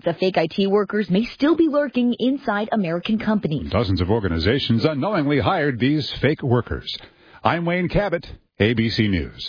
The fake IT workers may still be lurking inside American companies. Dozens of organizations unknowingly hired these fake workers. I'm Wayne Cabot, ABC News.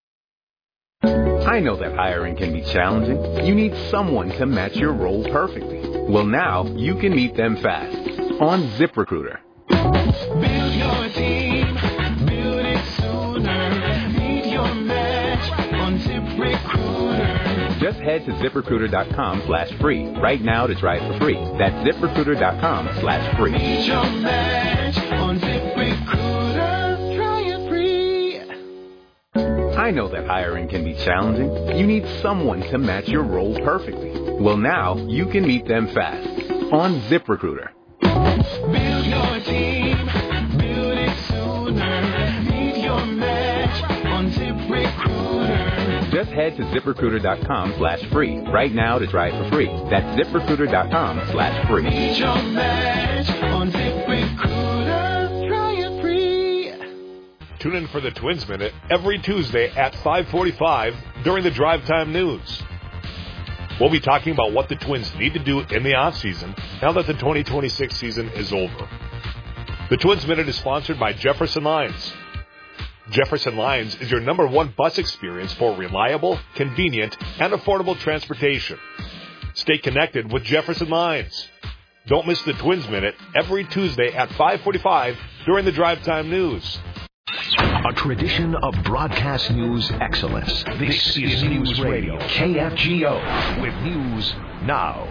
I know that hiring can be challenging. You need someone to match your role perfectly. Well, now you can meet them fast on ZipRecruiter. Build your team, build it sooner. Meet your match on ZipRecruiter. Just head to ZipRecruiter.com/free right now to try it for free. That's ZipRecruiter.com/free. Meet your match on ZipRecruiter. Try it free. I know that hiring can be challenging. You need someone to match your role perfectly. Well, now you can meet them fast on ZipRecruiter. Build your team, build it sooner. Meet your match on ZipRecruiter. Just head to ZipRecruiter.com/free right now to try it for free. That's ZipRecruiter.com/free. Meet your match on ZipRecruiter. Try it free. Tune in for the Twins Minute every Tuesday at 5:45 during the Drive Time News. We'll be talking about what the Twins need to do in the offseason now that the 2026 season is over. The Twins Minute is sponsored by Jefferson Lines. Jefferson Lines is your #1 bus experience for reliable, convenient, and affordable transportation. Stay connected with Jefferson Lines. Don't miss the Twins Minute every Tuesday at 5:45 during the Drive Time News. A tradition of broadcast news excellence. This is News Radio, KFGO, with News Now.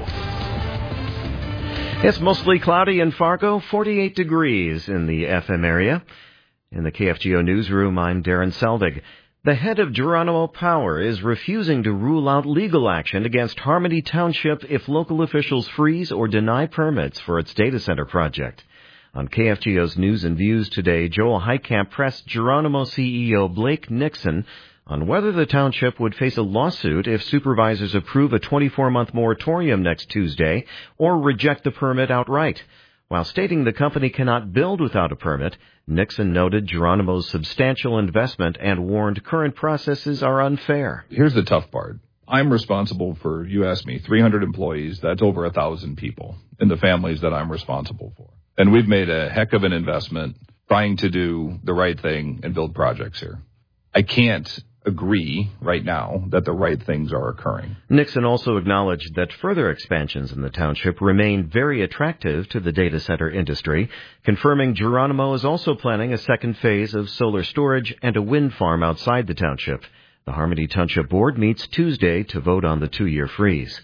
It's mostly cloudy in Fargo, 48 degrees in the FM area. In the KFGO newsroom, I'm Darren Selvig. The head of Geronimo Power is refusing to rule out legal action against Harmony Township if local officials freeze or deny permits for its data center project. On KFGO's News and Views today, Joel Heitkamp pressed Geronimo CEO Blake Nixon on whether the township would face a lawsuit if supervisors approve a 24-month moratorium next Tuesday or reject the permit outright. While stating the company cannot build without a permit, Nixon noted Geronimo's substantial investment and warned current processes are unfair. Here's the tough part. I'm responsible for, you asked me, 300 employees. That's over 1,000 people in the families that I'm responsible for. And we've made a heck of an investment trying to do the right thing and build projects here. I can't agree right now that the right things are occurring. Nixon also acknowledged that further expansions in the township remain very attractive to the data center industry, confirming Geronimo is also planning a second phase of solar storage and a wind farm outside the township. The Harmony Township Board meets Tuesday to vote on the 2-year freeze.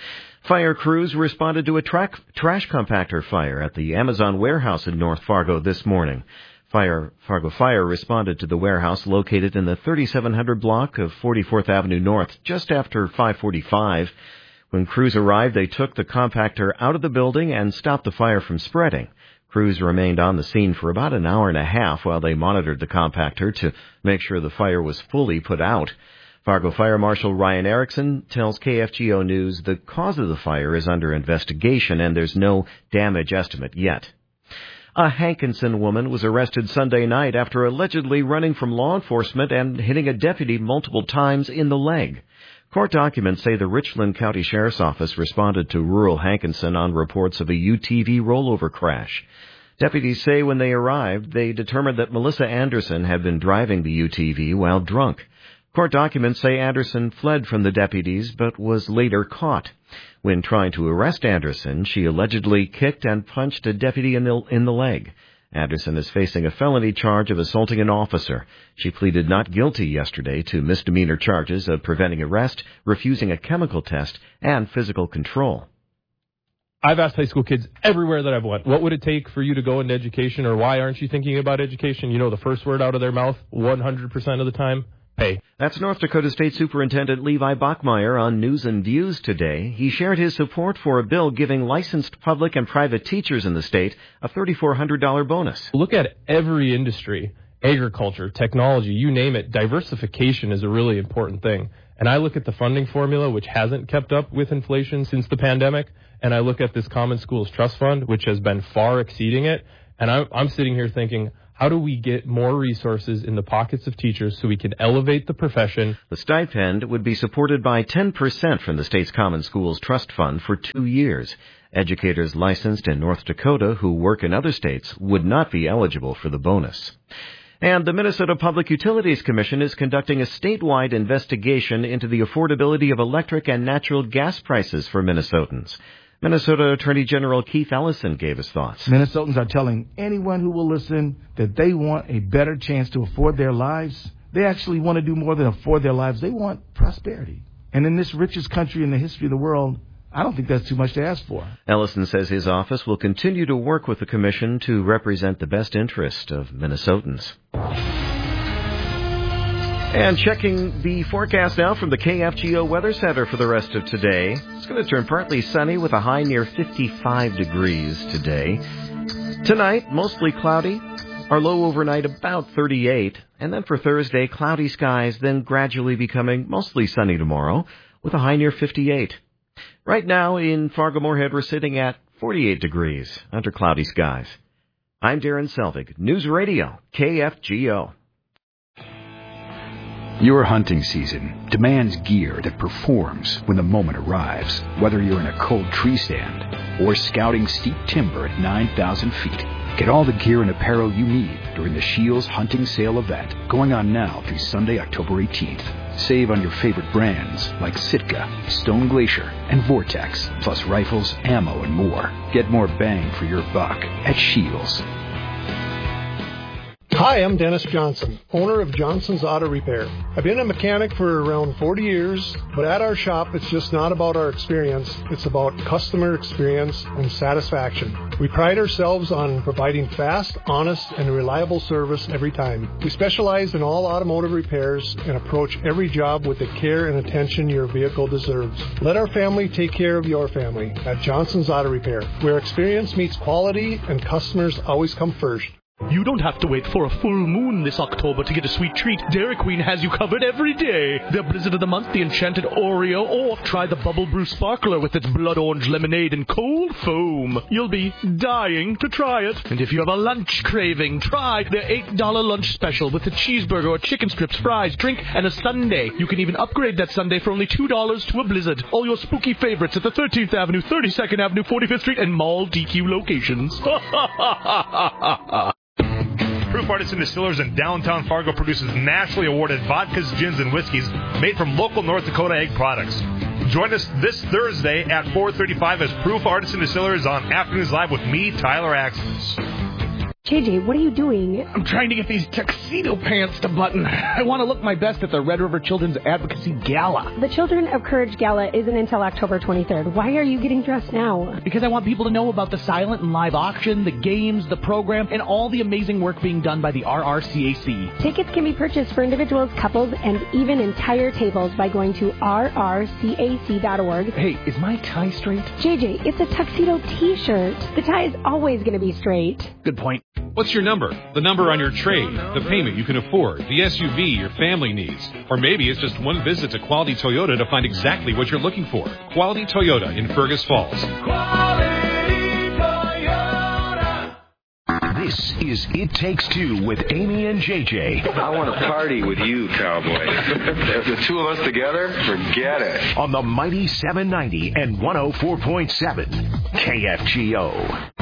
Fire crews responded to a trash compactor fire at the Amazon warehouse in North Fargo this morning. Fargo Fire responded to the warehouse located in the 3700 block of 44th Avenue North just after 5:45. When crews arrived, they took the compactor out of the building and stopped the fire from spreading. Crews remained on the scene for about an hour and a half while they monitored the compactor to make sure the fire was fully put out. Fargo Fire Marshal Ryan Erickson tells KFGO News the cause of the fire is under investigation and there's no damage estimate yet. A Hankinson woman was arrested Sunday night after allegedly running from law enforcement and hitting a deputy multiple times in the leg. Court documents say the Richland County Sheriff's Office responded to rural Hankinson on reports of a UTV rollover crash. Deputies say when they arrived, they determined that Melissa Anderson had been driving the UTV while drunk. Court documents say Anderson fled from the deputies but was later caught. When trying to arrest Anderson, she allegedly kicked and punched a deputy in the leg. Anderson is facing a felony charge of assaulting an officer. She pleaded not guilty yesterday to misdemeanor charges of preventing arrest, refusing a chemical test, and physical control. I've asked high school kids everywhere that I've went, what would it take for you to go into education, or why aren't you thinking about education? You know the first word out of their mouth 100% of the time? Hey. That's North Dakota State Superintendent Levi Bachmeyer on News and Views today. He shared his support for a bill giving licensed public and private teachers in the state a $3,400 bonus. Look at every industry, agriculture, technology, you name it. Diversification is a really important thing. And I look at the funding formula, which hasn't kept up with inflation since the pandemic, and I look at this Common Schools Trust Fund, which has been far exceeding it, and I'm sitting here thinking, How do we get more resources in the pockets of teachers so we can elevate the profession? The stipend would be supported by 10% from the state's Common Schools Trust Fund for 2 years. Educators licensed in North Dakota who work in other states would not be eligible for the bonus. And the Minnesota Public Utilities Commission is conducting a statewide investigation into the affordability of electric and natural gas prices for Minnesotans. Minnesota Attorney General Keith Ellison gave his thoughts. Minnesotans are telling anyone who will listen that they want a better chance to afford their lives. They actually want to do more than afford their lives. They want prosperity. And in this richest country in the history of the world, I don't think that's too much to ask for. Ellison says his office will continue to work with the commission to represent the best interest of Minnesotans. And checking the forecast now from the KFGO Weather Center for the rest of today. It's going to turn partly sunny with a high near 55 degrees today. Tonight, mostly cloudy. Our low overnight about 38. And then for Thursday, cloudy skies, then gradually becoming mostly sunny tomorrow with a high near 58. Right now in Fargo-Moorhead, we're sitting at 48 degrees under cloudy skies. I'm Darren Selvig, News Radio, KFGO. Your hunting season demands gear that performs when the moment arrives, whether you're in a cold tree stand or scouting steep timber at 9,000 feet. Get all the gear and apparel you need during the Shields Hunting Sale event going on now through Sunday, October 18th. Save on your favorite brands like Sitka, Stone Glacier, and Vortex, plus rifles, ammo, and more. Get more bang for your buck at Shields. Hi, I'm Dennis Johnson, owner of Johnson's Auto Repair. I've been a mechanic for around 40 years, but at our shop, it's just not about our experience. It's about customer experience and satisfaction. We pride ourselves on providing fast, honest, and reliable service every time. We specialize in all automotive repairs and approach every job with the care and attention your vehicle deserves. Let our family take care of your family at Johnson's Auto Repair, where experience meets quality and customers always come first. You don't have to wait for a full moon this October to get a sweet treat. Dairy Queen has you covered every day. Their Blizzard of the Month, the Enchanted Oreo, or try the Bubble Brew Sparkler with its blood orange lemonade and cold foam. You'll be dying to try it. And if you have a lunch craving, try their $8 lunch special with a cheeseburger or chicken strips, fries, drink, and a sundae. You can even upgrade that sundae for only $2 to a Blizzard. All your spooky favorites at the 13th Avenue, 32nd Avenue, 45th Street, and Mall DQ locations. Proof Artisan Distillers in downtown Fargo produces nationally awarded vodkas, gins, and whiskeys made from local North Dakota egg products. Join us this Thursday at 4:35 as Proof Artisan Distillers on Afternoons Live with me, Tyler Axels. JJ, what are you doing? I'm trying to get these tuxedo pants to button. I want to look my best at the Red River Children's Advocacy Gala. The Children of Courage Gala isn't until October 23rd. Why are you getting dressed now? Because I want people to know about the silent and live auction, the games, the program, and all the amazing work being done by the RRCAC. Tickets can be purchased for individuals, couples, and even entire tables by going to rrcac.org. Hey, is my tie straight? JJ, it's a tuxedo t-shirt. The tie is always going to be straight. Good point. What's your number? The number on your trade, the payment you can afford, the SUV your family needs. Or maybe it's just one visit to Quality Toyota to find exactly what you're looking for. Quality Toyota in Fergus Falls. Quality Toyota. This is It Takes Two with Amy and JJ. I want to party with you, cowboy. The two of us together, forget it. On the mighty 790 and 104.7 KFGO.